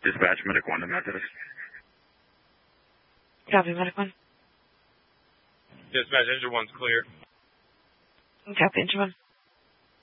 Dispatch, Medic 1 to Methodist. Copy, Medic 1. Dispatch, Engine 1's clear. Copy, Engine 1.